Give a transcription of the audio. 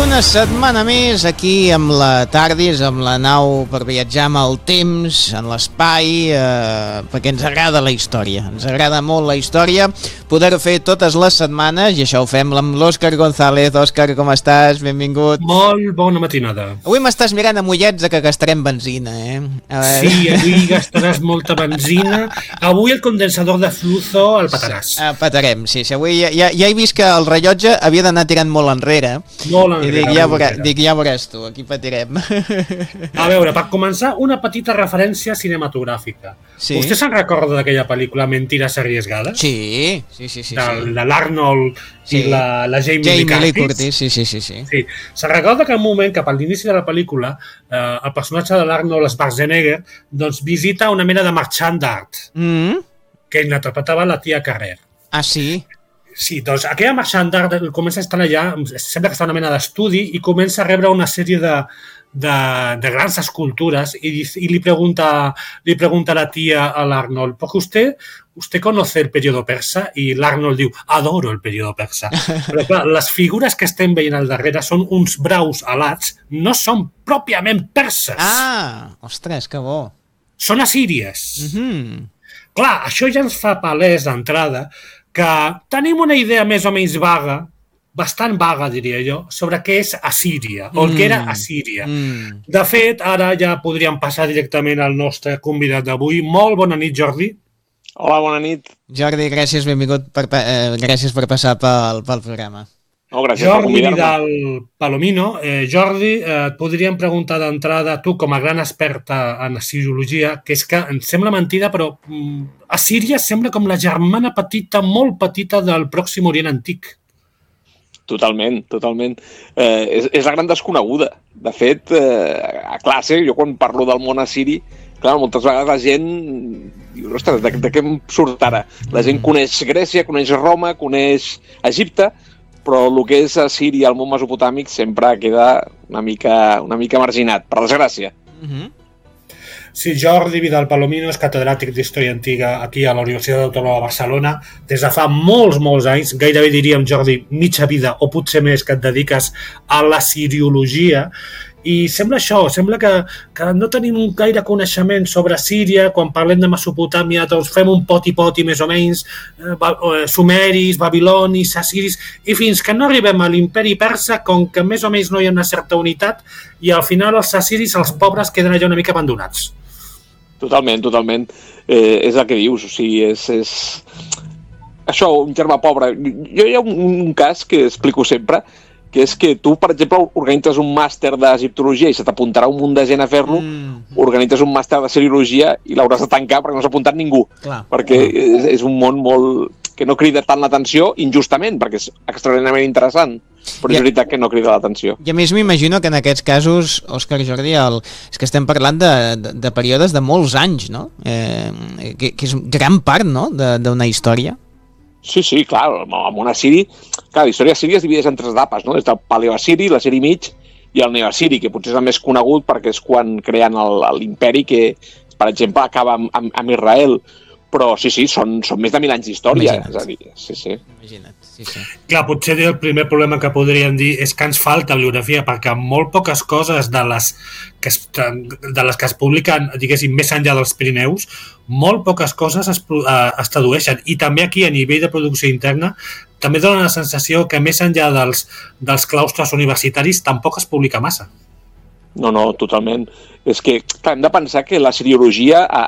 Una setmana més aquí amb la TARDIS, amb la nau per viatjar amb el temps, en l'espai, perquè ens agrada la història. Ens agrada molt la història, poder-ho fer totes les setmanes, i això ho fem amb l'Òscar González. Òscar, com estàs? Benvingut. Molt bona matinada. Avui m'estàs mirant amb ullets que gastarem benzina, eh? Sí, avui gastaràs molta benzina. Avui el condensador de flujo el petaràs. Petarem, sí. Avui ja he vist que el rellotge havia d'anar tirant molt enrere. Molt enrere. I ja veuràs tu, aquí patirem. A veure, per començar, una petita referència cinematogràfica. Sí. Vostè se'n recorda d'aquella pel·lícula Mentiras arriesgadas? Sí. De l'Arnold i la Jamie Lee Curtis. Sí. Se'n recorda que en un moment, cap a l'inici de la pel·lícula, el personatge de l'Arnold Schwarzenegger doncs, visita una mena de marxant d'art, que l'interpretava la tia Carrer. Ah, sí? Sí, doncs aquella marxant d'art comença a estar allà, sembla que està una mena d'estudi i comença a rebre una sèrie de grans escultures y le pregunta a la tía al Arnold, porque usted conoce el periodo persa? Y l'Arnold diu, adoro el periodo persa. Però clar, les figures que estem veient al darrere són uns braus alats, no són pròpiament perses. Ah, ostres, que bo. Són assíries. Clar, això ja ens fa palès d'entrada que tenim una idea més o menys vaga, bastant vaga, diria jo, sobre què és Assíria, o el que era Assíria. De fet, ara ja podríem passar directament al nostre convidat d'avui. Molt bona nit, Jordi. Hola, bona nit. Jordi, gràcies, benvingut, gràcies per passar pel programa. No, gràcies Jordi per convidar-me. Vidal Palomino. Jordi, et podríem preguntar d'entrada, tu com a gran experta en assiriologia, que és que em sembla mentida, però Assíria sembla com la germana petita, molt petita del Pròxim Orient Antic. Totalment. És la gran desconeguda. De fet, a classe, jo quan parlo del món assiri, clar, moltes vegades la gent diu, ostres, de què em surt ara? La gent coneix Grècia, coneix Roma, coneix Egipte, però el que és Assíria, el món mesopotàmic, sempre queda una mica marginat, per desgràcia. Sí, Jordi Vidal Palomino és catedràtic d'Història Antiga aquí a la Universitat Autònoma de Barcelona. Des de fa molts anys, gairebé diríem, Jordi, mitja vida o potser més que et dediques a la siriologia. I sembla això, sembla que no tenim gaire coneixement sobre Síria. Quan parlem de Mesopotàmia doncs fem un poti-poti més o menys, sumeris, babilonis, assiris, i fins que no arribem a l'imperi persa, com que més o menys no hi ha una certa unitat, i al final els assiris, els pobres, queden allà una mica abandonats. Totalment. És el que dius, o sigui, és... Això, un germà pobre. Jo hi ha un cas que explico sempre, que és que tu, per exemple, organitzes un màster d'egiptologia i se t'apuntarà un munt de gent a fer-lo, organitzes un màster de siriologia i l'hauràs de tancar perquè no s'ha apuntat ningú. Clar. Perquè és un món molt... que no crida tant l'atenció, injustament, perquè és extraordinàriament interessant, però és veritat que no crida l'atenció. I a més m'imagino que en aquests casos, Òscar i Jordi, és que estem parlant de períodes de molts anys, no? Que és gran part, no?, d'una història. Sí, clar, el món assiri... Clar, la història assíria es divideix en tres etapes, no? Des del paleoassiri, l'assiri mig i el neoassiri, que potser és el més conegut perquè és quan creen l'imperi que, per exemple, acaba amb Israel. Però sí, són més de 1000 anys d'història. És a dir, sí. Imagina't, sí. Clar, potser el primer problema que podríem dir és que ens falta bibliografia, perquè molt poques coses de les que es publiquen, diguéssim, més enllà dels Pirineus, molt poques coses es tradueixen. I també aquí, a nivell de producció interna, també dona la sensació que més enllà dels claustres universitaris tampoc es publica massa. No, totalment. És que, clar, hem de pensar que la siriologia